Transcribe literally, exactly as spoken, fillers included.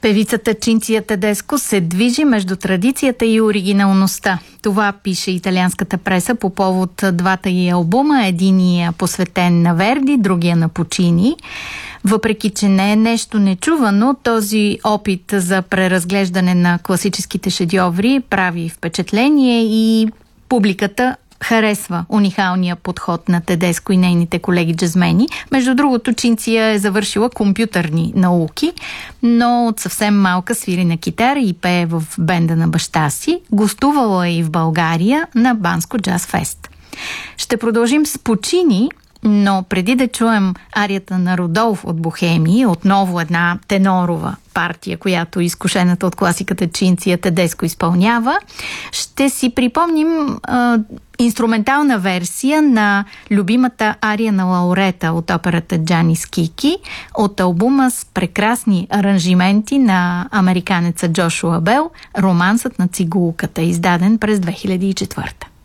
Певицата Чинция Тедеско се движи между традицията и оригиналността. Това пише италианската преса по повод двата й албума. Единия посветен на Верди, другия на Пучини. Въпреки че не е нещо нечувано, този опит за преразглеждане на класическите шедьоври прави впечатление и публиката харесва уникалния подход на Тедеско и нейните колеги джазмени. Между другото, Чинция е завършила компютърни науки, но от съвсем малка свири на китара и пее в бенда на баща си. Гостувала е и в България на Банско джаз фест. Ще продължим с Пучини, но преди да чуем арията на Родолф от Бохемии, отново една тенорова партия, която изкушената от класиката Чинция Тедеско изпълнява, ще си припомним а, инструментална версия на любимата ария на Лаурета от операта Джани Скики от албума с прекрасни аранжименти на американеца Джошуа Бел, "Романсът на цигулката", издаден през две хиляди и четвърта.